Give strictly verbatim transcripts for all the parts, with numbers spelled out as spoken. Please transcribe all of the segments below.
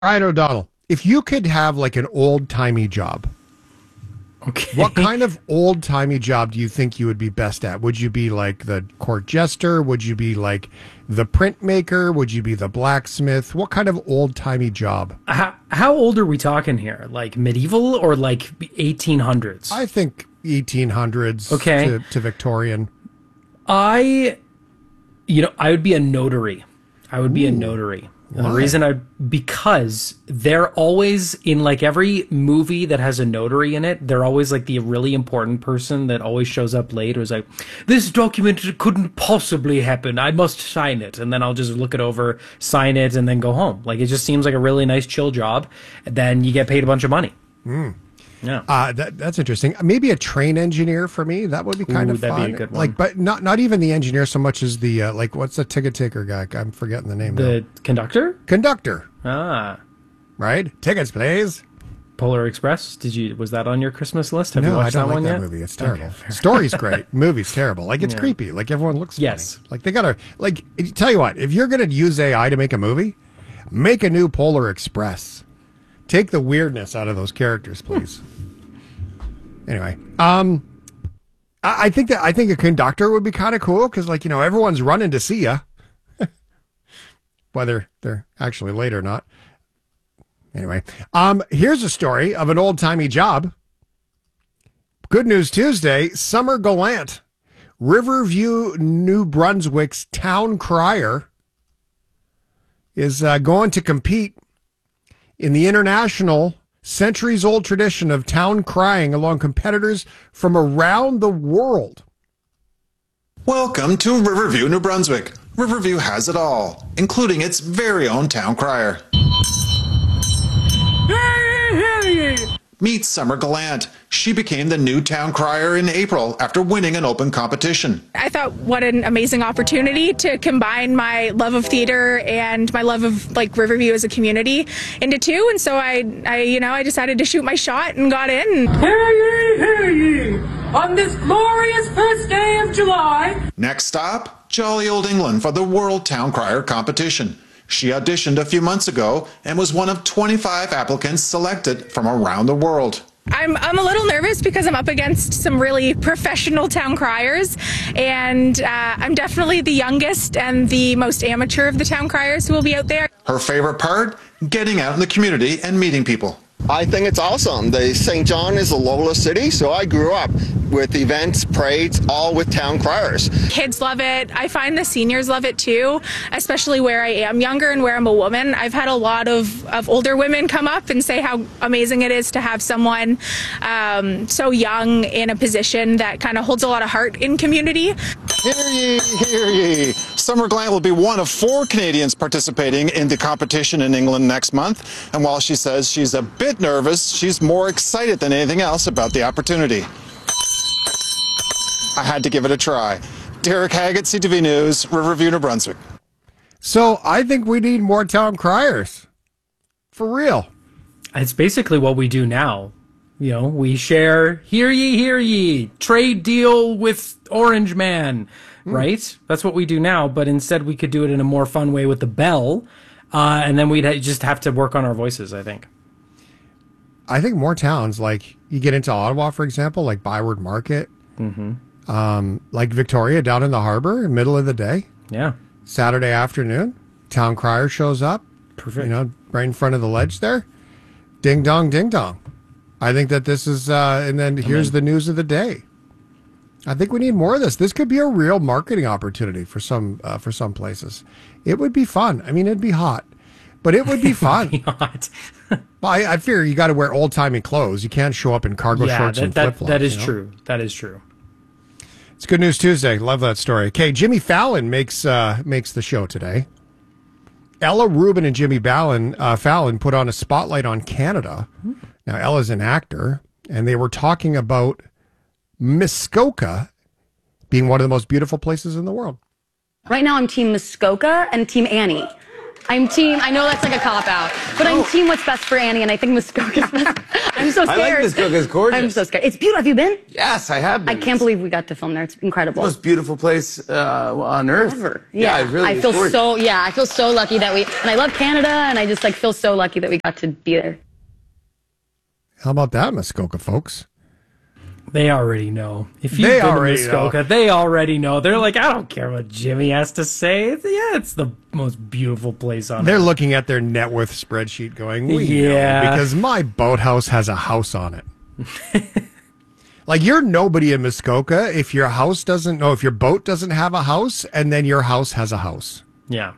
All right, O'Donnell, if you could have like an old timey job, Okay. what kind of old timey job do you think you would be best at? Would you be like the court jester? Would you be like the printmaker? Would you be the blacksmith? What kind of old timey job? How, how old are we talking here? Like medieval or like eighteen hundreds? I think eighteen hundreds Okay. to, to Victorian. I, you know, I would be a notary. I would be a notary. And the Why? reason I, because they're always in like every movie that has a notary in it, they're always like the really important person that always shows up late or is like, this document couldn't possibly happen. I must sign it. And then I'll just look it over, sign it, and then go home. Like it just seems like a really nice, chill job. And then you get paid a bunch of money. Mm. Yeah. Uh, that, that's interesting. Maybe a train engineer for me. That would be kind Ooh, of that'd be fun. a good one. Like, but not not even the engineer so much as the uh, like what's the ticket taker guy? I'm forgetting the name. The now. conductor? Conductor, Ah. right? Tickets, please. Polar Express. Did you, was that on your Christmas list? Have No, you watched I don't that like one that yet? movie. It's terrible. Okay, fair. Story's great. Movie's terrible. Like it's Yeah. creepy. Like everyone looks funny. Yes. Like they gotta like tell you what, if you're gonna use A I to make a movie, make a new Polar Express. Take the weirdness out of those characters, please. Anyway, um, I, I think that I think a conductor would be kind of cool because, like, you know, everyone's running to see you, whether they're actually late or not. Anyway, um, here's a story of an old timey job. Good News Tuesday: Summer Gallant, Riverview, New Brunswick's town crier, is uh, going to compete in the international centuries-old tradition of town crying along competitors from around the world. Welcome to Riverview, New Brunswick. Riverview has it all, including its very own town crier. Meet Summer Gallant. She became the new town crier in April after winning an open competition. I thought, what an amazing opportunity to combine my love of theater and my love of like Riverview as a community into two. And so I, I, you know, I decided to shoot my shot and got in. Hear ye, hear ye, on this glorious first day of July. Next stop, jolly old England for the World Town Crier competition. She auditioned a few months ago and was one of twenty-five applicants selected from around the world. I'm, I'm a little nervous because I'm up against some really professional town criers, and uh, I'm definitely the youngest and the most amateur of the town criers who will be out there. Her favorite part? Getting out in the community and meeting people. I think it's awesome. The Saint John is a Lola city, so I grew up with events, parades, all with town criers. Kids love it. I find the seniors love it too, especially where I am younger and where I'm a woman. I've had a lot of, of older women come up and say how amazing it is to have someone um, so young in a position that kind of holds a lot of heart in community. Hear ye, hear ye. Summer Gallant will be one of four Canadians participating in the competition in England next month. And while she says she's a bit nervous, she's more excited than anything else about the opportunity. I had to give it a try. Derek Haggett, C T V News, Riverview, New Brunswick. So I think we need more town criers. For real. It's basically what we do now. You know, we share, hear ye, hear ye, trade deal with Orange Man, mm. right? That's what we do now, but instead we could do it in a more fun way with the bell, uh, and then we'd ha- just have to work on our voices, I think. I think more towns, like you get into Ottawa, for example, like Byward Market, Mm-hmm. um, like Victoria down in the harbor, middle of the day. Yeah. Saturday afternoon, town crier shows up. Perfect. You know, right in front of the ledge there. Ding dong, ding dong. I think that this is, uh, and then here's in. the news of the day. I think we need more of this. This could be a real marketing opportunity for some uh, for some places. It would be fun. I mean, it'd be hot, but it would be fun. Be hot. Well, I, I fear you got to wear old timey clothes. You can't show up in cargo yeah, shorts that, and that, flip flops. that is you know? true. That is true. It's Good News Tuesday. Love that story. Okay, Jimmy Fallon makes uh, makes the show today. Ella Rubin and Jimmy Fallon, uh, Fallon put on a spotlight on Canada. Now, Ella's an actor, and they were talking about Muskoka being one of the most beautiful places in the world. Right now, I'm Team Muskoka and Team Annie. I'm team, I know that's like a cop-out, but I'm team what's best for Annie, and I think Muskoka's best. I'm so scared. I like Muskoka's gorgeous. I'm so scared. It's beautiful. Have you been? Yes, I have been. I can't believe we got to film there. It's incredible. The most beautiful place uh, on earth. Ever. Yeah, Yeah, it really I is feel gorgeous. so, yeah, I feel so lucky that we, and I love Canada, and I just like feel so lucky that we got to be there. How about that, Muskoka folks? They already know. If you've They been to already Muskoka, know. they already know. They're like, I don't care what Jimmy has to say. It's, yeah, it's the most beautiful place on They're earth. looking at their net worth spreadsheet going, we Yeah. know, because my boathouse has a house on it. Like, you're nobody in Muskoka if your house doesn't, no, if your boat doesn't have a house, and then your house has a house. Yeah.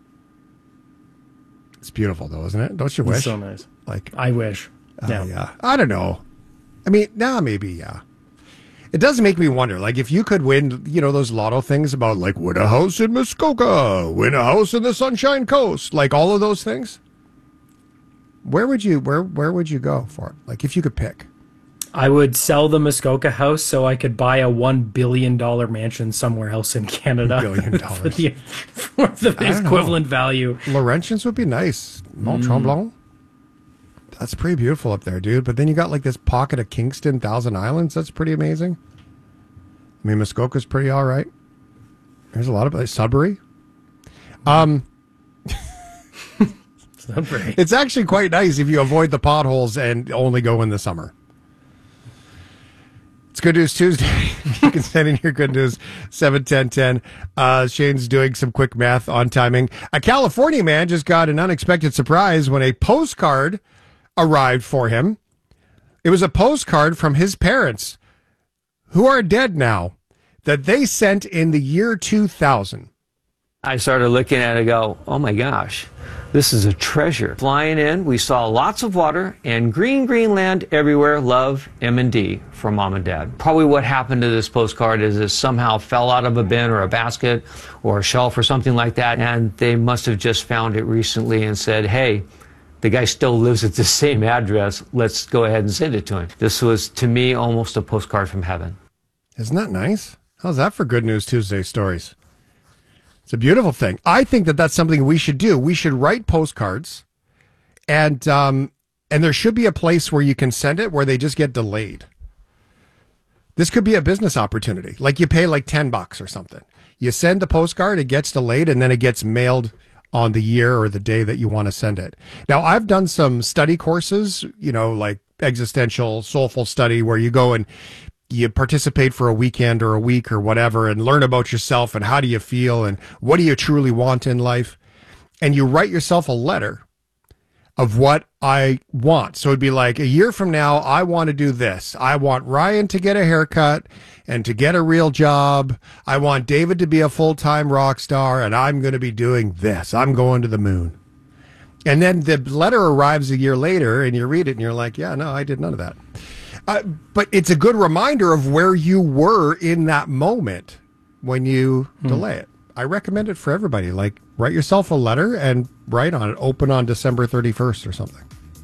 It's beautiful, though, isn't it? Don't you wish? It's so nice. Like, I wish. uh, Yeah. yeah. I don't know. I mean, nah, maybe, yeah. It does make me wonder, like, if you could win, you know, those lotto things about, like, win a house in Muskoka, win a house in the Sunshine Coast, like, all of those things, where would you, where, where would you go for it? Like, if you could pick. I would sell the Muskoka house so I could buy a one billion dollars mansion somewhere else in Canada. Billion for dollars. the, for the I don't know. equivalent value. Laurentians would be nice. Mont Tremblant. That's pretty beautiful up there, dude. But then you got like this pocket of Kingston, Thousand Islands. That's pretty amazing. I mean, Muskoka's pretty all right. There's a lot of like, Sudbury. Um, Sudbury. It's actually quite nice if you avoid the potholes and only go in the summer. It's Good News Tuesday. You can send in your good news, seven ten ten. Uh, Shane's doing some quick math on timing. A California man just got an unexpected surprise when a postcard arrived for him. It was a postcard from his parents, who are dead now, that they sent in the year two thousand. I started looking at it and go, oh my gosh, this is a treasure. Flying in, we saw lots of water and green, green land everywhere. Love, M and D from mom and dad. Probably what happened to this postcard is it somehow fell out of a bin or a basket or a shelf or something like that. And they must have just found it recently and said, hey, the guy still lives at the same address. Let's go ahead and send it to him. This was, to me, almost a postcard from heaven. Isn't that nice? How's that for Good News Tuesday stories? It's a beautiful thing. I think that that's something we should do. We should write postcards, and um, and there should be a place where you can send it where they just get delayed. This could be a business opportunity. Like you pay like ten bucks or something. You send the postcard, it gets delayed, and then it gets mailed on the year or the day that you want to send it. Now, I've done some study courses, you know, like existential, soulful study, where you go and you participate for a weekend or a week or whatever and learn about yourself and how do you feel and what do you truly want in life. And you write yourself a letter of what I want. So it'd be like, a year from now, I want to do this. I want Ryan to get a haircut and to get a real job. I want David to be a full-time rock star, and I'm going to be doing this. I'm going to the moon. And then the letter arrives a year later and you read it and you're like, yeah, no, I did none of that. Uh, but it's a good reminder of where you were in that moment when you hmm. delay it. I recommend it for everybody. Like, write yourself a letter and write on it, open on December thirty-first or something.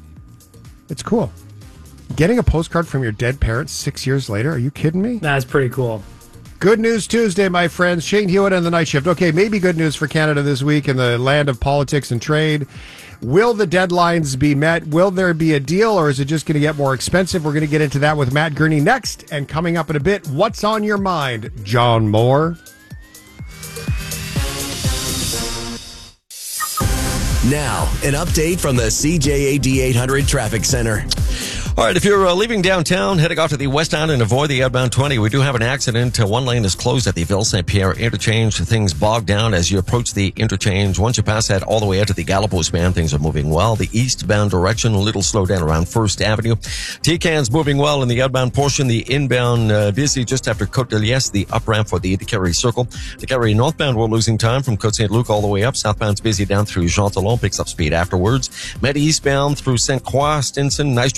It's cool. Getting a postcard from your dead parents six years later, are you kidding me? That's pretty cool. Good News Tuesday, my friends. Shane Hewitt and the Night Shift. Okay, maybe good news for Canada this week in the land of politics and trade. Will the deadlines be met? Will there be a deal, or is it just going to get more expensive? We're going to get into that with Matt Gurney next. And coming up in a bit, what's on your mind, John Moore? Now, an update from the C J A D eight hundred Traffic Center. All right, if you're uh, leaving downtown, heading off to the west end and avoid the outbound twenty, we do have an accident. Uh, one lane is closed at the Ville-Saint-Pierre interchange. Things bogged down as you approach the interchange. Once you pass that all the way out to the Galapagos band, things are moving well. The eastbound direction, a little slow down around First Avenue. T-Can's moving well in the outbound portion. The inbound uh, busy just after Côte de Liesse, the up ramp for the Décarie Circle. Décarie northbound, we're losing time from Côte Saint-Luc all the way up. Southbound's busy down through Jean Talon, picks up speed afterwards. Med eastbound through Sainte-Croix, Stinson. Nice drive out to the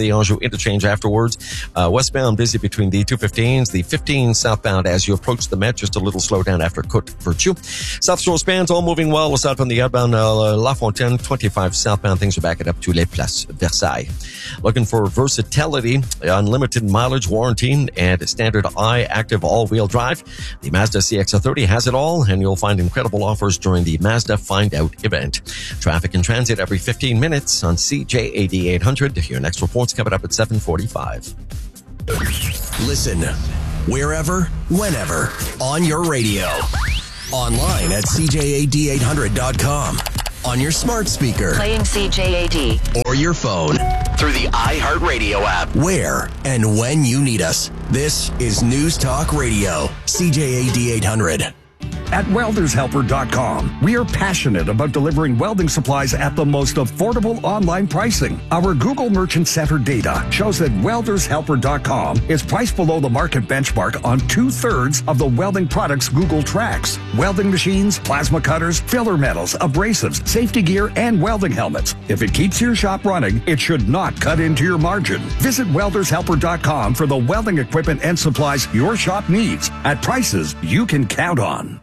the Anjou interchange afterwards. Uh, westbound busy between the two fifteens, the fifteen southbound as you approach the Met, just a little slowdown after Côte Vertu. South Shore spans all moving well aside from the outbound uh, La Fontaine, twenty-five southbound. Things are backing up to Les Places Versailles. Looking for versatility, unlimited mileage warranty, and standard I active all-wheel drive. The Mazda C X thirty has it all, and you'll find incredible offers during the Mazda Find Out event. Traffic and transit every fifteen minutes on C J A D eight hundred. Your next report's coming up at seven forty-five. Listen wherever, whenever, on your radio. Online at C J A D eight hundred dot com. On your smart speaker. Playing C J A D. Or your phone. Through the iHeartRadio app. Where and when you need us. This is News Talk Radio. C J A D eight hundred. At welders helper dot com, we are passionate about delivering welding supplies at the most affordable online pricing. Our Google Merchant Center data shows that welders helper dot com is priced below the market benchmark on two-thirds of the welding products Google tracks. Welding machines, plasma cutters, filler metals, abrasives, safety gear, and welding helmets. If it keeps your shop running, it should not cut into your margin. Visit welders helper dot com for the welding equipment and supplies your shop needs at prices you can count on.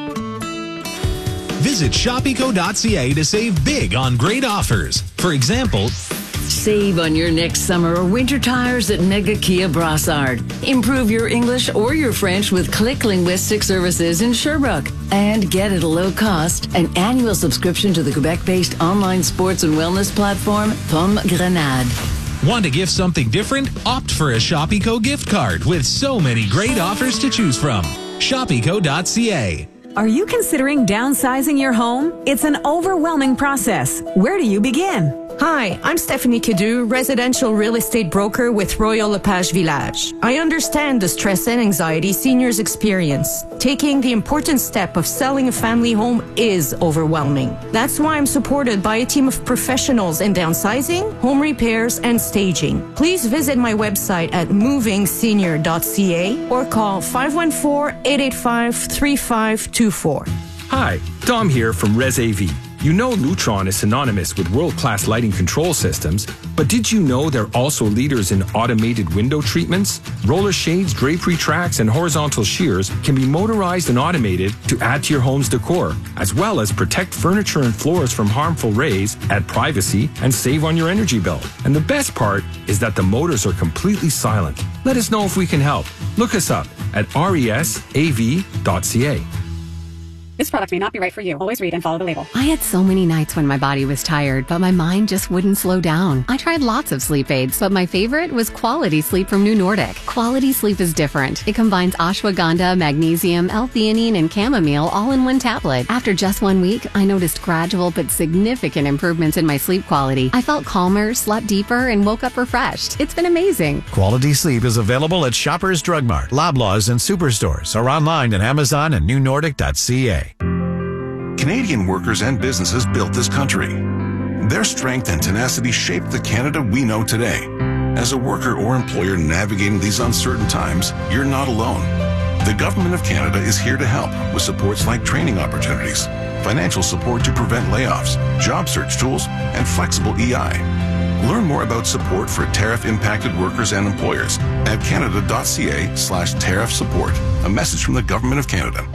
Visit shop eco dot c a to save big on great offers. For example, save on your next summer or winter tires at Mega Kia Brassard. Improve your English or your French with Click Linguistic Services in Sherbrooke. And get at a low cost an annual subscription to the Quebec-based online sports and wellness platform, Pomme Grenade. Want to gift something different? Opt for a Shop Eco gift card with so many great offers to choose from. shop eco dot c a. Are you considering downsizing your home? It's an overwhelming process. Where do you begin? Hi, I'm Stephanie Cadu, residential real estate broker with Royal LePage Village. I understand the stress and anxiety seniors experience. Taking the important step of selling a family home is overwhelming. That's why I'm supported by a team of professionals in downsizing, home repairs, and staging. Please visit my website at moving senior dot c a or call five one four, eight eight five, three five two four. Hi, Dom here from Res A V. You know Lutron is synonymous with world-class lighting control systems, but did you know they're also leaders in automated window treatments? Roller shades, drapery tracks, and horizontal shears can be motorized and automated to add to your home's decor, as well as protect furniture and floors from harmful rays, add privacy, and save on your energy bill. And the best part is that the motors are completely silent. Let us know if we can help. Look us up at res a v dot c a. This product may not be right for you. Always read and follow the label. I had so many nights when my body was tired, but my mind just wouldn't slow down. I tried lots of sleep aids, but my favorite was Quality Sleep from New Nordic. Quality Sleep is different. It combines ashwagandha, magnesium, L-theanine, and chamomile all in one tablet. After just one week, I noticed gradual but significant improvements in my sleep quality. I felt calmer, slept deeper, and woke up refreshed. It's been amazing. Quality Sleep is available at Shoppers Drug Mart, Loblaws, and Superstores, or online at Amazon and new nordic dot c a. Canadian workers and businesses built this country. Their strength and tenacity shaped the Canada we know today. As a worker or employer navigating these uncertain times, you're not alone. The Government of Canada is here to help with supports like training opportunities, financial support to prevent layoffs, job search tools, and flexible E I. Learn more about support for tariff-impacted workers and employers at canada dot c a slash tariff support. A message from the Government of Canada.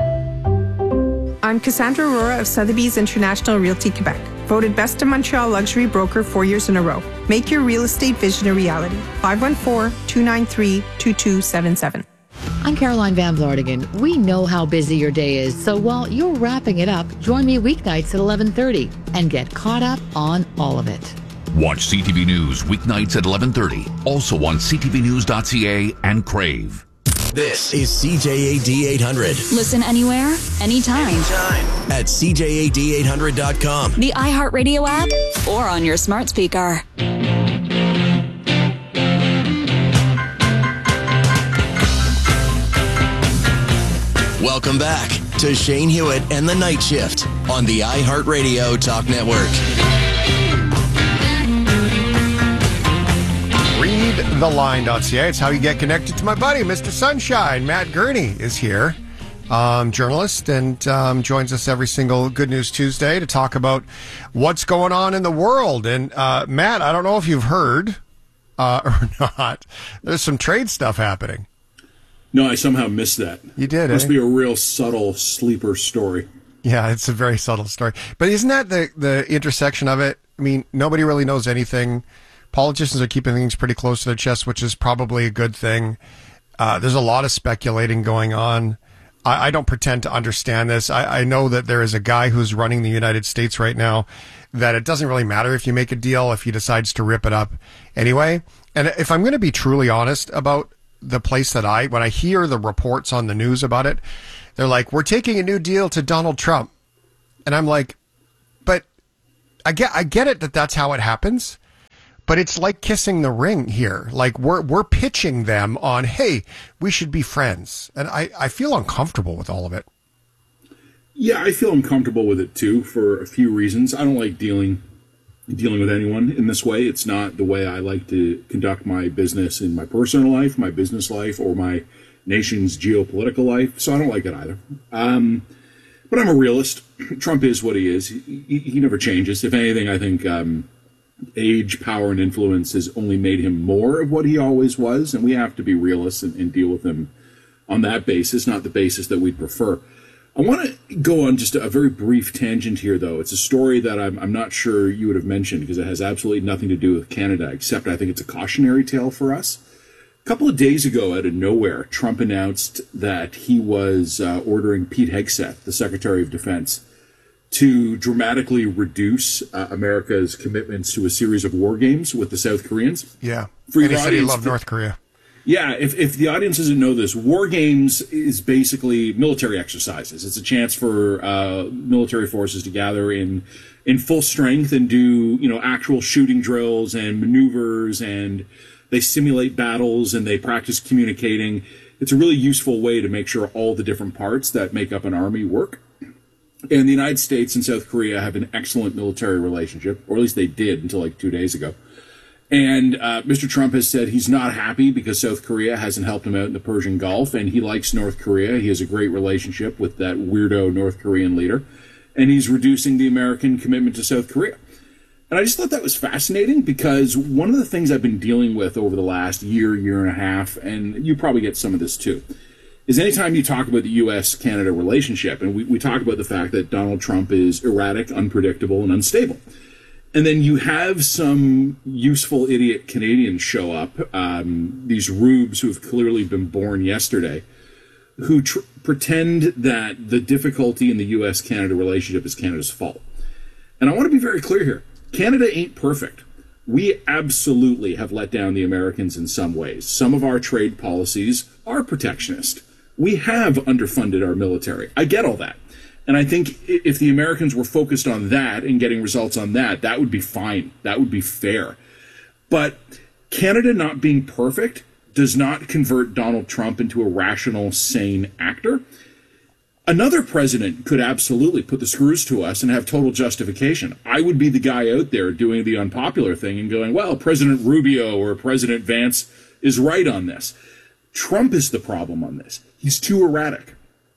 I'm Cassandra Aurora of Sotheby's International Realty Quebec, voted Best in Montreal Luxury Broker four years in a row. Make your real estate vision a reality. five one four, two nine three, two two seven seven. I'm Caroline Van Blartigan. We know how busy your day is, so while you're wrapping it up, join me weeknights at eleven thirty and get caught up on all of it. Watch C T V News weeknights at eleven thirty, also on c t v news dot c a and Crave. This is C J A D eight hundred. Listen anywhere, anytime. Anytime. At c j a d eight hundred dot com. The iHeartRadio app or on your smart speaker. Welcome back to Shane Hewitt and the Night Shift on the iHeartRadio Talk Network. read the line dot c a. It's how you get connected to my buddy, Mister Sunshine. Matt Gurney is here, um, journalist, and um, joins us every single Good News Tuesday to talk about what's going on in the world. And uh, Matt, I don't know if you've heard, uh, or not. There's some trade stuff happening. No, I somehow missed that. You did, Must eh? be a real subtle sleeper story. Yeah, it's a very subtle story. But isn't that the, the intersection of it? I mean, nobody really knows anything. Politicians are keeping things pretty close to their chest, which is probably a good thing. Uh, there's a lot of speculating going on. I, I don't pretend to understand this. I, I know that there is a guy who's running the United States right now that it doesn't really matter if you make a deal, if he decides to rip it up anyway. And if I'm going to be truly honest about the place that I, when I hear the reports on the news about it, they're like, we're taking a new deal to Donald Trump. And I'm like, but I get, I get it that that's how it happens. But it's like kissing the ring here. Like we're we're pitching them on, hey, we should be friends. And I, I feel uncomfortable with all of it. Yeah, I feel uncomfortable with it too for a few reasons. I don't like dealing dealing with anyone in this way. It's not the way I like to conduct my business in my personal life, my business life, or my nation's geopolitical life. So I don't like it either. Um, but I'm a realist. Trump is what he is. He, he never changes. If anything, I think um, age, power, and influence has only made him more of what he always was, and we have to be realists and, and deal with him on that basis, not the basis that we'd prefer. I want to go on just a very brief tangent here, though. It's a story that I'm, I'm not sure you would have mentioned because it has absolutely nothing to do with Canada, except I think it's a cautionary tale for us. A couple of days ago, out of nowhere, Trump announced that he was uh, ordering Pete Hegseth, the Secretary of Defense, to dramatically reduce uh, America's commitments to a series of war games with the South Koreans. Yeah. For and your he said he audience, loved North Korea. Yeah, if, if the audience doesn't know this, war games is basically military exercises. It's a chance for uh, military forces to gather in in full strength and do, you know, actual shooting drills and maneuvers, and they simulate battles and they practice communicating. It's a really useful way to make sure all the different parts that make up an army work. And the United States and South Korea have an excellent military relationship, or at least they did until like two days ago. And uh, Mister Trump has said he's not happy because South Korea hasn't helped him out in the Persian Gulf, and he likes North Korea. He has a great relationship with that weirdo North Korean leader, and he's reducing the American commitment to South Korea. And I just thought that was fascinating because one of the things I've been dealing with over the last year, year and a half, and you probably get some of this too, is anytime you talk about the U S Canada relationship, and we, we talk about the fact that Donald Trump is erratic, unpredictable, and unstable. And then you have some useful idiot Canadians show up, um, these rubes who have clearly been born yesterday, who tr- pretend that the difficulty in the U S Canada relationship is Canada's fault. And I want to be very clear here. Canada ain't perfect. We absolutely have let down the Americans in some ways. Some of our trade policies are protectionist. We have underfunded our military. I get all that. And I think if the Americans were focused on that and getting results on that, that would be fine. That would be fair. But Canada not being perfect does not convert Donald Trump into a rational, sane actor. Another president could absolutely put the screws to us and have total justification. I would be the guy out there doing the unpopular thing and going, well, President Rubio or President Vance is right on this. Trump is the problem on this. He's too erratic.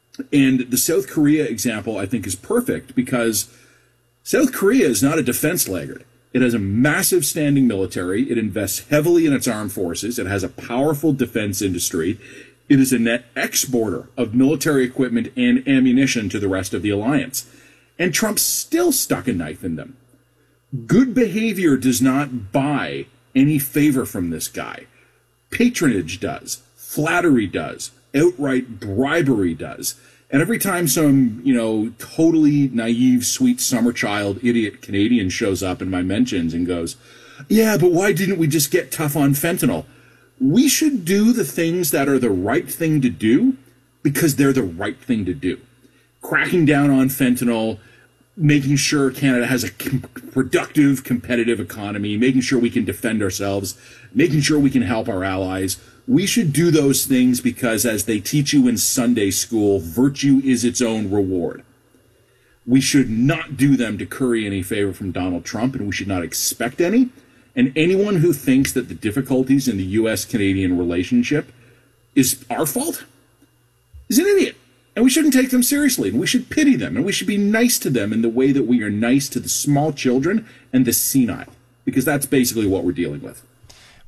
And the South Korea example, I think, is perfect because South Korea is not a defense laggard. It has a massive standing military. It invests heavily in its armed forces. It has a powerful defense industry. It is a net exporter of military equipment and ammunition to the rest of the alliance. And Trump's still stuck a knife in them. Good behavior does not buy any favor from this guy. Patronage does. Flattery does. Outright bribery does. And every time some, you know, totally naive, sweet summer child idiot Canadian shows up in my mentions and goes, yeah, but why didn't we just get tough on fentanyl? We should do the things that are the right thing to do because they're the right thing to do. Cracking down on fentanyl, making sure Canada has a com- productive, competitive economy, making sure we can defend ourselves, making sure we can help our allies. We should do those things because, as they teach you in Sunday school, virtue is its own reward. We should not do them to curry any favor from Donald Trump, and we should not expect any. And anyone who thinks that the difficulties in the U S Canadian relationship is our fault is an idiot. And we shouldn't take them seriously, and we should pity them, and we should be nice to them in the way that we are nice to the small children and the senile, because that's basically what we're dealing with.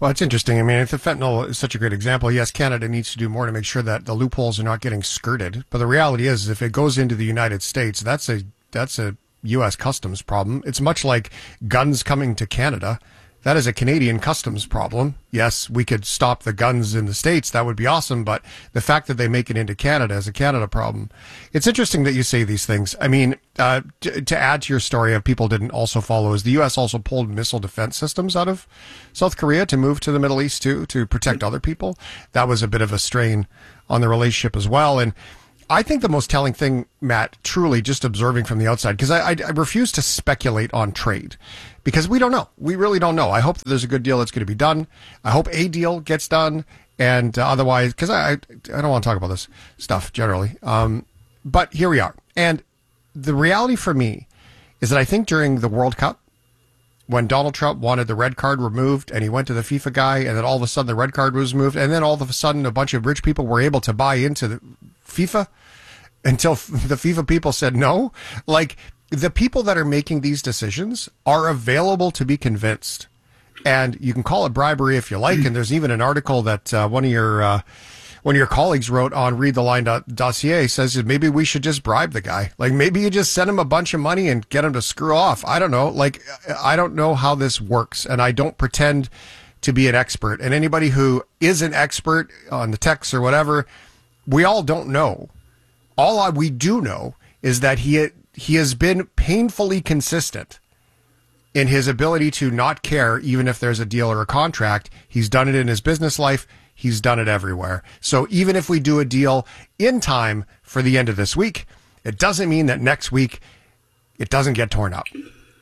Well, it's interesting. I mean, if the fentanyl is such a great example, yes, Canada needs to do more to make sure that the loopholes are not getting skirted. But the reality is, if it goes into the United States, that's a that's a U S customs problem. It's much like guns coming to Canada. That is a Canadian customs problem. Yes, we could stop the guns in the States. That would be awesome. But the fact that they make it into Canada is a Canada problem. It's interesting that you say these things. I mean, uh, to, to add to your story of people didn't also follow, is the U S also pulled missile defense systems out of South Korea to move to the Middle East too, to protect other people. That was a bit of a strain on the relationship as well. And I think the most telling thing, Matt, truly just observing from the outside, because I, I, I refuse to speculate on trade, because we don't know. We really don't know. I hope that there's a good deal that's going to be done. I hope a deal gets done, and uh, otherwise, because I, I I don't want to talk about this stuff generally. Um, but here we are. And the reality for me is that I think during the World Cup, when Donald Trump wanted the red card removed and he went to the FIFA guy, and then all of a sudden the red card was removed, and then all of a sudden a bunch of rich people were able to buy into the FIFA until the FIFA people said no. Like, the people that are making these decisions are available to be convinced. And you can call it bribery if you like. And there's even an article that uh, one of your uh, one of your colleagues wrote on read the line dot c a says that maybe we should just bribe the guy. Like, maybe you just send him a bunch of money and get him to screw off. I don't know. Like, I don't know how this works, and I don't pretend to be an expert. And anybody who is an expert on the text or whatever, we all don't know. All I, we do know is that he he has been painfully consistent in his ability to not care, even if there's a deal or a contract. He's done it in his business life. He's done it everywhere. So even if we do a deal in time for the end of this week, it doesn't mean that next week it doesn't get torn up.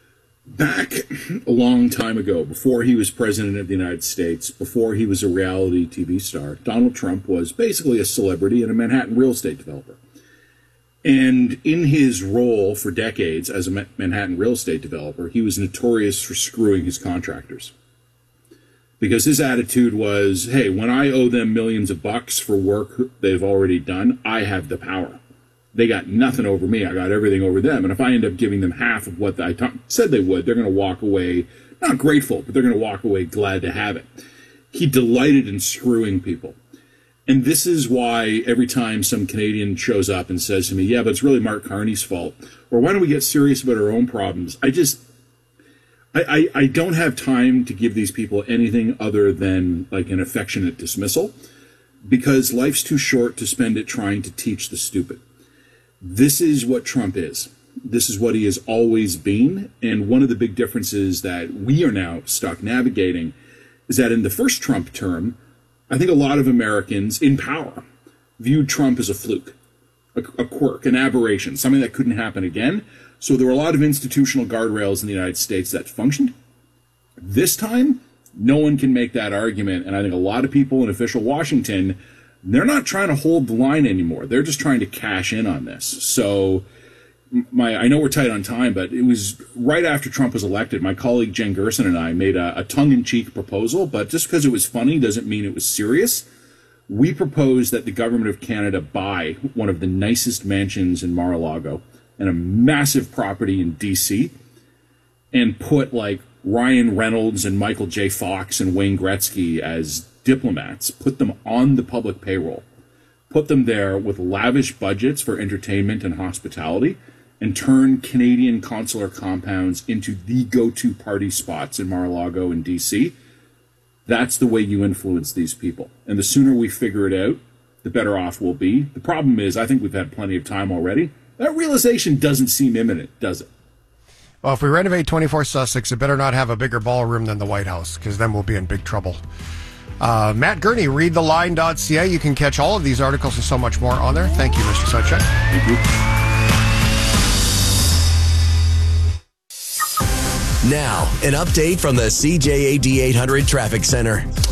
Back a long time ago, before he was president of the United States, before he was a reality T V star, Donald Trump was basically a celebrity and a Manhattan real estate developer. And in his role for decades as a Manhattan real estate developer, he was notorious for screwing his contractors. Because his attitude was, hey, when I owe them millions of bucks for work they've already done, I have the power. They got nothing over me. I got everything over them. And if I end up giving them half of what I t- said they would, they're going to walk away, not grateful, but they're going to walk away glad to have it. He delighted in screwing people. And this is why every time some Canadian shows up and says to me, yeah, but it's really Mark Carney's fault, or why don't we get serious about our own problems? I just, I, I, I don't have time to give these people anything other than like an affectionate dismissal, because life's too short to spend it trying to teach the stupid. This is what Trump is. This is what he has always been. And one of the big differences that we are now stuck navigating is that in the first Trump term, I think a lot of Americans in power viewed Trump as a fluke, a, a quirk, an aberration, something that couldn't happen again. So there were a lot of institutional guardrails in the United States that functioned. This time, no one can make that argument. And I think a lot of people in official Washington, they're not trying to hold the line anymore. They're just trying to cash in on this. So my, I know we're tight on time, but it was right after Trump was elected. My colleague Jen Gerson and I made a, a tongue-in-cheek proposal, but just because it was funny doesn't mean it was serious. We proposed that the government of Canada buy one of the nicest mansions in Mar-a-Lago and a massive property in D C and put like Ryan Reynolds and Michael J. Fox and Wayne Gretzky as diplomats, put them on the public payroll, put them there with lavish budgets for entertainment and hospitality, and turn Canadian consular compounds into the go-to party spots in Mar-a-Lago and D C. That's the way you influence these people. And the sooner we figure it out, the better off we'll be. The problem is, I think we've had plenty of time already. That realization doesn't seem imminent, does it? Well, if we renovate twenty-four Sussex, it better not have a bigger ballroom than the White House, because then we'll be in big trouble. Uh, Matt Gurney, read the line dot c a. You can catch all of these articles and so much more on there. Thank you, Mister Sunshine. Thank you. Now, an update from the C J A D eight hundred Traffic Center.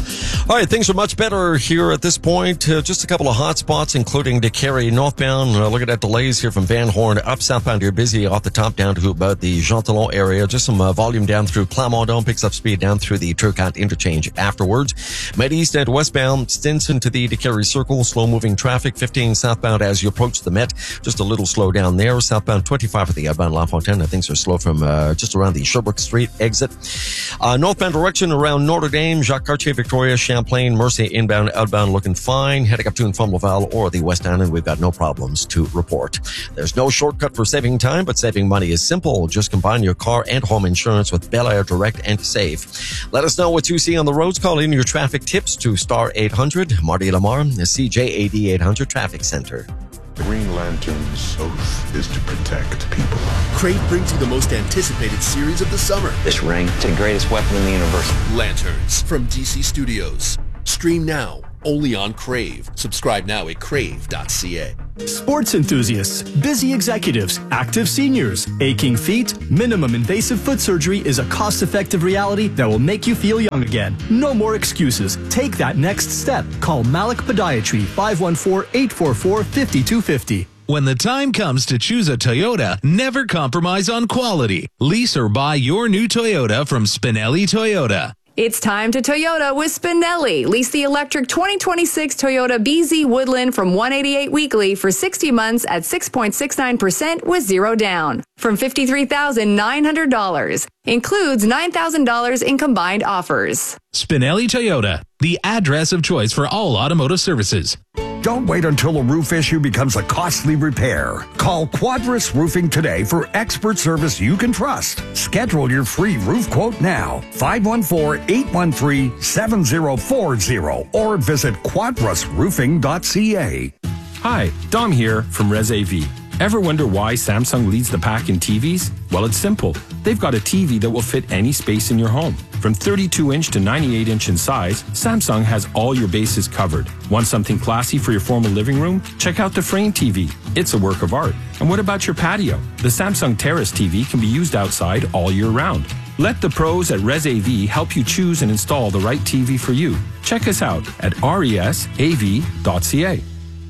All right, things are much better here at this point. Uh, just a couple of hot spots, including DeCarry northbound. Uh, looking at delays here from Van Horn up southbound. You're busy off the top down to about the Jean Talon area. Just some uh, volume down through Plamondon. Picks up speed down through the Turcotte interchange afterwards. Med East and westbound Stinson to the DeCarry Circle. Slow moving traffic. fifteen southbound as you approach the Met. Just a little slow down there. Southbound twenty-five for the outbound La Fontaine. Things are slow from uh, just around the Sherbrooke Street exit. Uh, northbound direction around Notre Dame, Jacques Cartier, Victoria, Champlain, Mercy, inbound, outbound looking fine. Heading up to and from Laval or the West Island, we've got no problems to report. There's no shortcut for saving time, but saving money is simple. Just combine your car and home insurance with Bel Air Direct and save. Let us know what you see on the roads. Call in your traffic tips to star eight hundred. Marty Lamar, the C J A D eight hundred Traffic Center. The Green Lantern's oath is to protect people. Crave brings you the most anticipated series of the summer. This ring, it's the greatest weapon in the universe. Lanterns from D C Studios. Stream now, only on Crave. Subscribe now at crave dot c a. Sports enthusiasts, busy executives, active seniors, aching feet, minimum invasive foot surgery is a cost-effective reality that will make you feel young again. No more excuses. Take that next step. Call Malik Podiatry, five one four, eight four four, five two five zero. When the time comes to choose a Toyota, never compromise on quality. Lease or buy your new Toyota from Spinelli Toyota. It's time to Toyota with Spinelli. Lease the electric twenty twenty-six Toyota B Z Woodland from one hundred eighty-eight weekly for sixty months at six point six nine percent with zero down from fifty-three thousand nine hundred dollars. Includes nine thousand dollars in combined offers. Spinelli Toyota, the address of choice for all automotive services. Don't wait until a roof issue becomes a costly repair. Call Quadris Roofing today for expert service you can trust. Schedule your free roof quote now. five one four, eight one three, seven zero four zero or visit quadris roofing dot c a. Hi, Dom here from Res A V. Ever wonder why Samsung leads the pack in T Vs? Well, it's simple. They've got a T V that will fit any space in your home. From thirty-two inch to ninety-eight inch in size, Samsung has all your bases covered. Want something classy for your formal living room? Check out the Frame T V. It's a work of art. And what about your patio? The Samsung Terrace T V can be used outside all year round. Let the pros at Res A V help you choose and install the right T V for you. Check us out at res a v dot c a.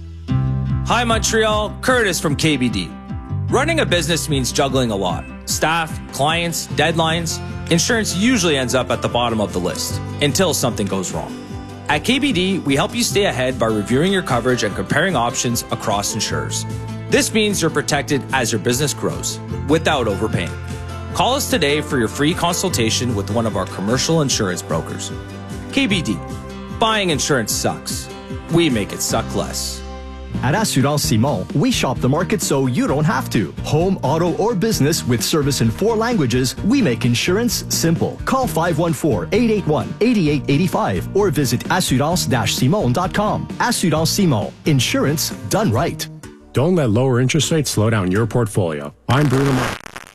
Hi Montreal, Curtis from K B D. Running a business means juggling a lot. Staff, clients, deadlines. Insurance usually ends up at the bottom of the list until something goes wrong. At K B D, we help you stay ahead by reviewing your coverage and comparing options across insurers. This means you're protected as your business grows without overpaying. Call us today for your free consultation with one of our commercial insurance brokers. K B D. Buying insurance sucks. We make it suck less. At Assurance Simon, we shop the market so you don't have to. Home, auto, or business with service in four languages, we make insurance simple. Call five one four, eight eight one, eight eight eight five or visit assurance dash simon dot com. Assurance Simon. Insurance done right. Don't let lower interest rates slow down your portfolio. I'm Bruno Mar-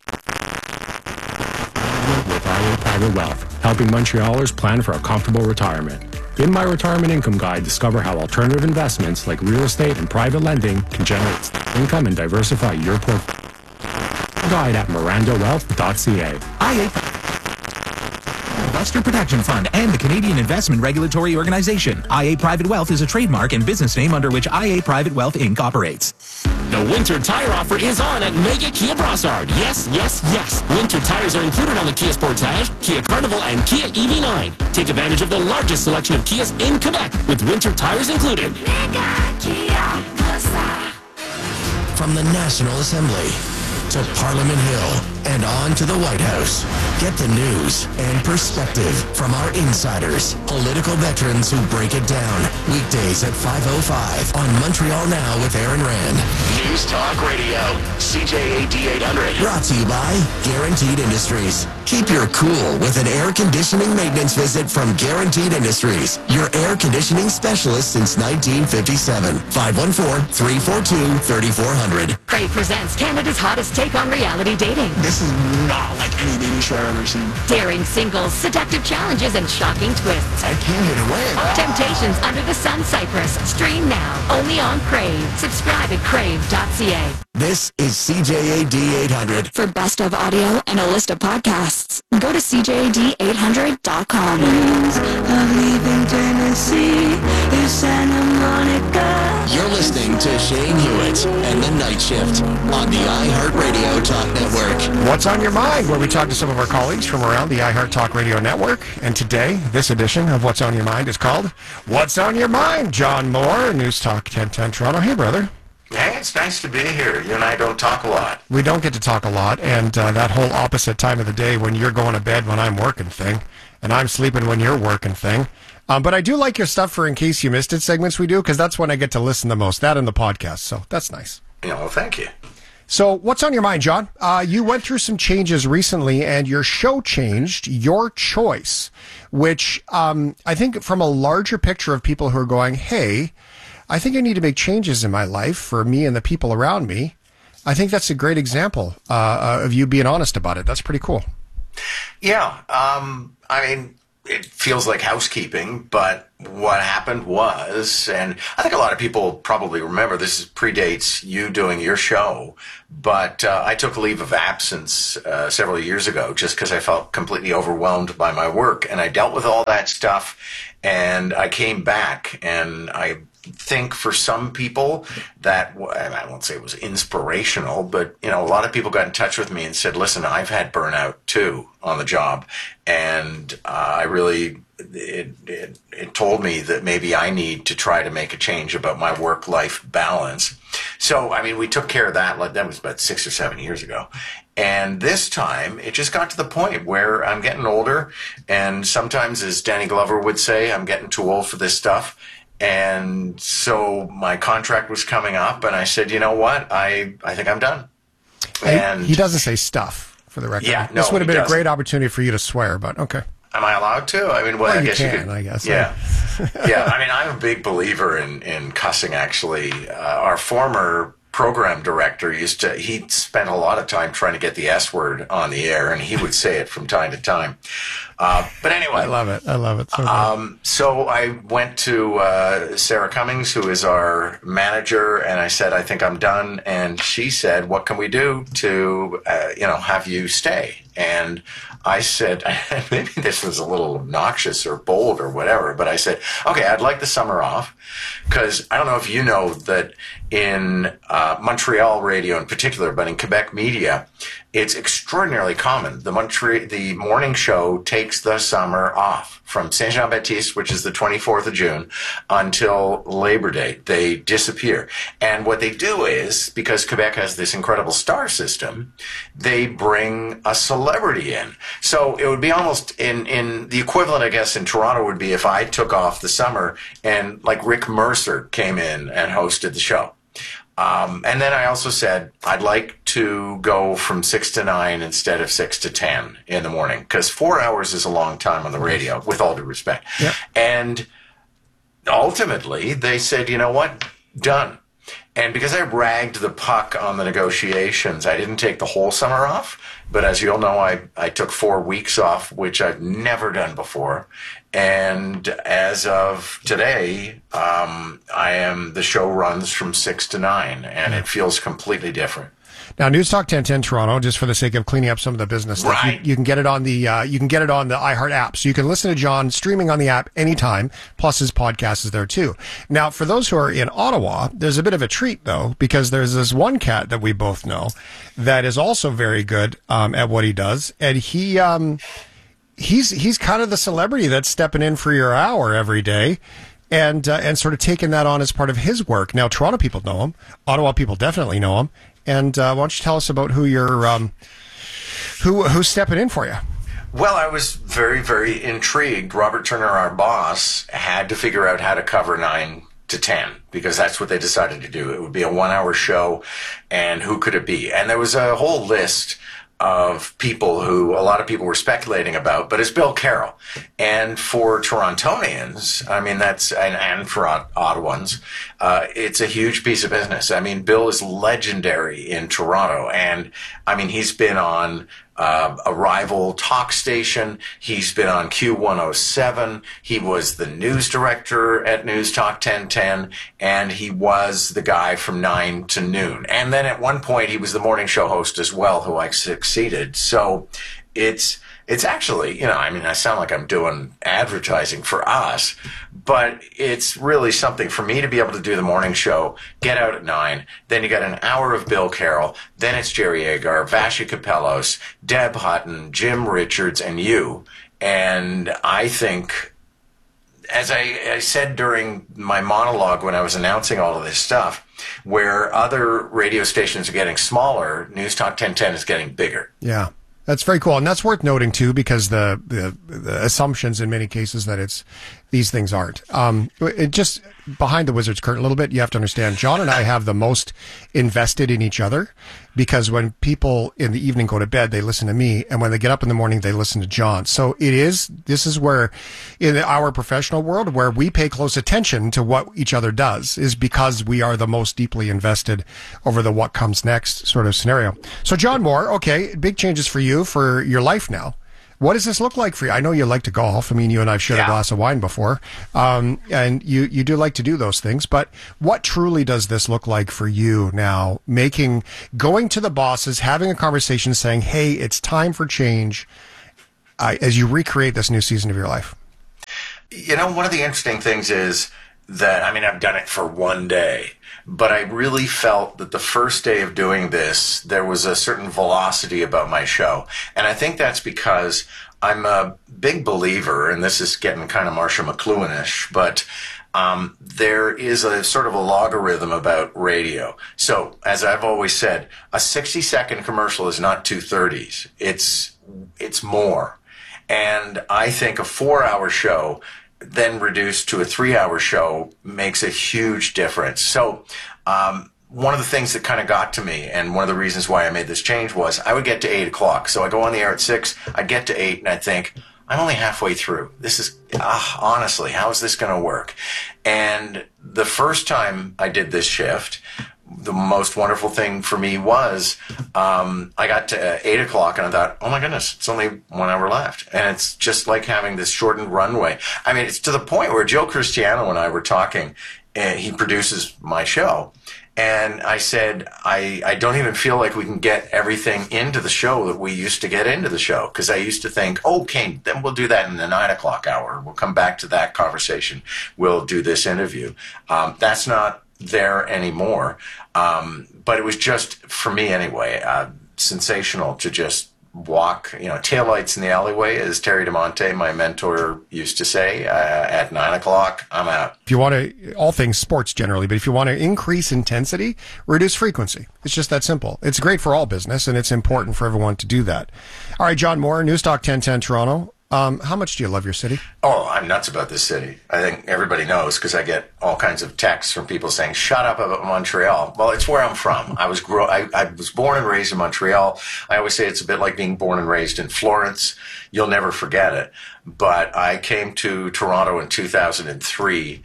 with I A Private Wealth, helping Montrealers plan for a comfortable retirement. In my retirement income guide, discover how alternative investments like real estate and private lending can generate income and diversify your portfolio. Guide at miranda wealth dot c a. I A Investor Protection Fund and the Canadian Investment Regulatory Organization. I A Private Wealth is a trademark and business name under which I A Private Wealth Incorporated operates. The winter tire offer is on at Mega Kia Brossard. Yes, yes, yes. Winter tires are included on the Kia Sportage, Kia Carnival, and Kia E V nine. Take advantage of the largest selection of Kias in Quebec with winter tires included. Mega Kia Brossard. From the National Assembly to Parliament Hill and on to the White House. Get the news and perspective from our insiders, political veterans who break it down. Weekdays at five oh five on Montreal Now with Aaron Rand. News Talk Radio, C J A D eight hundred. Brought to you by Guaranteed Industries. Keep your cool with an air conditioning maintenance visit from Guaranteed Industries. Your air conditioning specialist since nineteen fifty-seven. five one four, three four two, three four zero zero. Crave presents Canada's Hottest take on reality dating. This is not like any dating show I've ever seen. Daring singles, seductive challenges, and shocking twists. I can't get away. Temptations Under the Sun Cypress. Stream now, only on Crave. Subscribe at crave dot c a. This is C J A D eight hundred. For best of audio and a list of podcasts, go to c j a d eight hundred dot com. Leaving Tennessee is Santa Monica. You're listening to Shane Hewitt and The Night Shift on the iHeartRadio Talk Network. What's on your mind? Where we talk to some of our colleagues from around the iHeart Talk Radio Network. And today, this edition of What's on Your Mind is called What's on Your Mind? John Moore, News Talk ten ten Toronto. Hey, brother. Hey, it's nice to be here. You and I don't talk a lot. We don't get to talk a lot, and uh, that whole opposite time of the day when you're going to bed when I'm working thing, and I'm sleeping when you're working thing. Um, but I do like your stuff for In Case You Missed It segments we do, because that's when I get to listen the most, that and the podcast, so that's nice. Yeah, well, thank you. So what's on your mind, John? Uh, you went through some changes recently, and your show changed, Your Choice, which um, I think from a larger picture of people who are going, hey, I think I need to make changes in my life for me and the people around me. I think that's a great example uh, of you being honest about it. That's pretty cool. Yeah. Um, I mean, it feels like housekeeping, but what happened was, and I think a lot of people probably remember, this predates you doing your show, but uh, I took a leave of absence uh, several years ago just because I felt completely overwhelmed by my work, and I dealt with all that stuff, and I came back, and I think for some people that, and I won't say it was inspirational, but you know, a lot of people got in touch with me and said, listen, I've had burnout too on the job, and uh, I really it, it it told me that maybe I need to try to make a change about my work-life balance. So I mean, we took care of that. Like, that was about six or seven years ago. And this time, it just got to the point where I'm getting older, and sometimes, as Danny Glover would say, I'm getting too old for this stuff. And so my contract was coming up, and I said, you know what? I, I think I'm done. And he doesn't say stuff, for the record. Yeah, no, this would have he been doesn't. a great opportunity for you to swear, but okay. Am I allowed to? I mean, well, Well, I you guess you can, could. I guess. Yeah. Yeah, I mean, I'm a big believer in, in cussing, actually. Uh, our former program director used to, he spent a lot of time trying to get the S word on the air, and he would say it from time to time. Uh, but anyway. I love it. I love it. So, good. Um, so I went to uh, Sarah Cummings, who is our manager, and I said, I think I'm done. And she said, what can we do to, uh, you know, have you stay? And I said, maybe this was a little obnoxious or bold or whatever, but I said, okay, I'd like the summer off, because I don't know if you know that in uh, Montreal radio in particular, but in Quebec media, it's extraordinarily common. The Montreal, the morning show takes the summer off from Saint Jean Baptiste, which is the twenty-fourth of June, until Labor Day. They disappear. And what they do is, because Quebec has this incredible star system, they bring a celebrity in. So it would be almost in, in the equivalent, I guess, in Toronto would be if I took off the summer and like Rick Mercer came in and hosted the show. Um, and then I also said, I'd like to go from six to nine instead of six to ten in the morning, because four hours is a long time on the radio, with all due respect. Yep. And ultimately, they said, you know what? Done. And because I ragged the puck on the negotiations, I didn't take the whole summer off. But as you all know, I, I took four weeks off, which I've never done before. And as of today, um, I am, the show runs from six to nine, and it feels completely different. Now, News Talk ten ten Toronto, just for the sake of cleaning up some of the business stuff, Right. you, you can get it on the uh, you can get it on the iHeart app, so you can listen to John streaming on the app anytime. Plus, his podcast is there too. Now, for those who are in Ottawa, there's a bit of a treat though, because there's this one cat that we both know that is also very good um, at what he does, and he um, he's he's kind of the celebrity that's stepping in for your hour every day. And uh, and sort of taking that on as part of his work. Now, Toronto people know him. Ottawa people definitely know him. And uh, why don't you tell us about who you're, um, who who's stepping in for you? Well, I was very, very intrigued. Robert Turner, our boss, had to figure out how to cover nine to ten, because that's what they decided to do. It would be a one-hour show, and who could it be? And there was a whole list of people who a lot of people were speculating about, but it's Bill Carroll. And for Torontonians, I mean, that's, and, and for Ottawans, uh, it's a huge piece of business. I mean, Bill is legendary in Toronto. And I mean, he's been on Uh, a rival talk station. He's been on Q one oh seven. He was the news director at News Talk ten ten, and he was the guy from nine to noon. And then at one point, he was the morning show host as well, who I succeeded. So it's it's actually, you know, I mean, I sound like I'm doing advertising for us, but it's really something for me to be able to do the morning show, get out at nine, then you got an hour of Bill Carroll, then it's Jerry Agar, Vasha Kapelos, Deb Hutton, Jim Richards, and you. And I think, as I, I said during my monologue when I was announcing all of this stuff, where other radio stations are getting smaller, News Talk ten ten is getting bigger. Yeah. That's very cool. And that's worth noting, too, because the, the, the assumptions in many cases that it's these things aren't. Um, it just behind the Wizard's curtain a little bit, you have to understand, John and I have the most invested in each other because when people in the evening go to bed, they listen to me. And when they get up in the morning, they listen to John. So it is, this is where in our professional world, where we pay close attention to what each other does is because we are the most deeply invested over the what comes next sort of scenario. So John Moore, okay, big changes for you for your life now. What does this look like for you? I know you like to golf. I mean, you and I've shared yeah. a glass of wine before. Um, and you, you do like to do those things. But what truly does this look like for you now? Making, going to the bosses, having a conversation saying, hey, it's time for change uh, as you recreate this new season of your life. You know, one of the interesting things is that, I mean, I've done it for one day. But I really felt that the first day of doing this, there was a certain velocity about my show. And I think that's because I'm a big believer, and this is getting kind of Marsha McLuhan-ish, but um, there is a sort of a logarithm about radio. So, as I've always said, a sixty-second commercial is not two thirties. It's, it's more. And I think a four-hour show then reduced to a three-hour show makes a huge difference. So um, one of the things that kind of got to me, and one of the reasons why I made this change was I would get to eight o'clock. So I go on the air at six, I'd get to eight, and I'd think, I'm only halfway through. This is, ah, honestly, how is this going to work? And the first time I did this shift, the most wonderful thing for me was um, I got to uh, eight o'clock and I thought, oh my goodness, it's only one hour left. And it's just like having this shortened runway. I mean, it's to the point where Joe Cristiano and I were talking, and he produces my show. And I said, I, I don't even feel like we can get everything into the show that we used to get into the show. Because I used to think, okay, then we'll do that in the nine o'clock hour. We'll come back to that conversation. We'll do this interview. Um, that's not there anymore. Um, but it was just, for me anyway, uh, sensational to just walk, you know, taillights in the alleyway, as Terry DeMonte, my mentor, used to say, uh, at nine o'clock, I'm out. If you want to, all things sports generally, but if you want to increase intensity, reduce frequency. It's just that simple. It's great for all business, and it's important for everyone to do that. All right, John Moore, News Talk ten ten Toronto. Um, how much do you love your city? Oh, I'm nuts about this city. I think everybody knows because I get all kinds of texts from people saying, shut up about Montreal. Well, it's where I'm from. I was grow- I, I was born and raised in Montreal. I always say it's a bit like being born and raised in Florence. You'll never forget it. But I came to Toronto in two thousand three,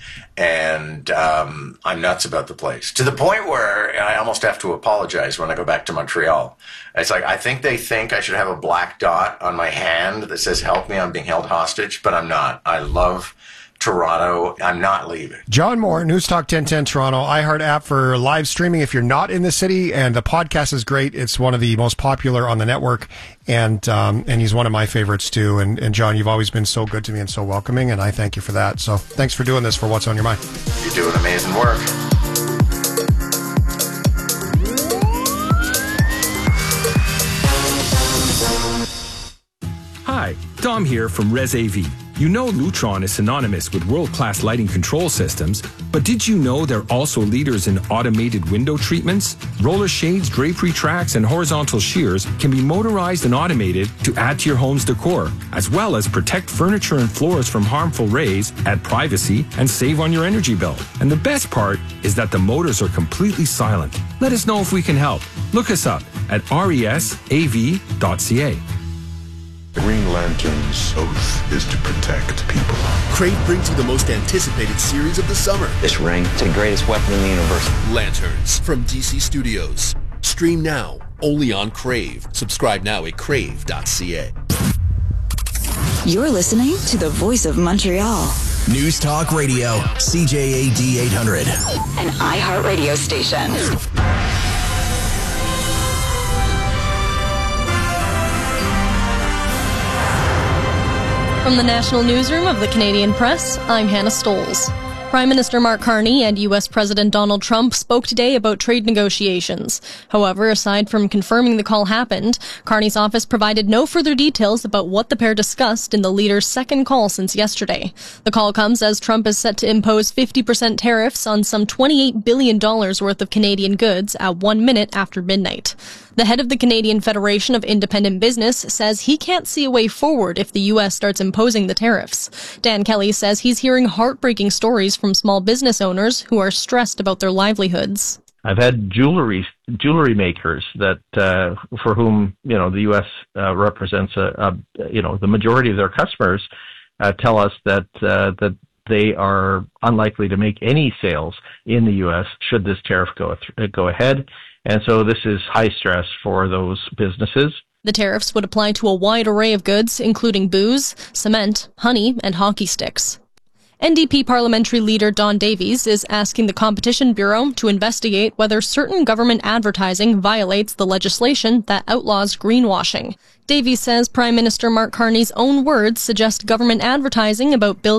and um, I'm nuts about the place. To the point where I almost have to apologize when I go back to Montreal. It's like, I think they think I should have a black dot on my hand that says, help me, I'm being held hostage, but I'm not. I love Toronto. I'm not leaving. John Moore, News Talk ten ten Toronto, iHeart app for live streaming if you're not in the city, and the podcast is great. It's one of the most popular on the network, and um, and he's one of my favorites too. And, and John, you've always been so good to me and so welcoming, and I thank you for that. So thanks for doing this for What's on Your Mind. You're doing amazing work. Hi, Dom here from ResAV. You know Lutron is synonymous with world-class lighting control systems, but did you know they're also leaders in automated window treatments? Roller shades, drapery tracks, and horizontal shears can be motorized and automated to add to your home's decor, as well as protect furniture and floors from harmful rays, add privacy, and save on your energy bill. And the best part is that the motors are completely silent. Let us know if we can help. Look us up at resav dot c a. Green Lantern's oath is to protect people. Crave brings you the most anticipated series of the summer. This ring, it's the greatest weapon in the universe. Lanterns from D C Studios. Stream now, only on Crave. Subscribe now at crave dot c a. You're listening to the voice of Montreal. News Talk Radio, C J A D eight hundred. An iHeart radio station. From the National Newsroom of the Canadian Press, I'm Hannah Stoles. Prime Minister Mark Carney and U S President Donald Trump spoke today about trade negotiations. However, aside from confirming the call happened, Carney's office provided no further details about what the pair discussed in the leader's second call since yesterday. The call comes as Trump is set to impose fifty percent tariffs on some twenty-eight billion dollars worth of Canadian goods at one minute after midnight. The head of the Canadian Federation of Independent Business says he can't see a way forward if the U S starts imposing the tariffs. Dan Kelly says he's hearing heartbreaking stories from small business owners who are stressed about their livelihoods. I've had jewelry jewelry makers that uh, for whom you know the U S uh, represents a, a you know the majority of their customers uh, tell us that uh, that they are unlikely to make any sales in the U S should this tariff go th- go ahead. And so this is high stress for those businesses. The tariffs would apply to a wide array of goods, including booze, cement, honey, and hockey sticks. N D P parliamentary leader Don Davies is asking the Competition Bureau to investigate whether certain government advertising violates the legislation that outlaws greenwashing. Davies says Prime Minister Mark Carney's own words suggest government advertising about building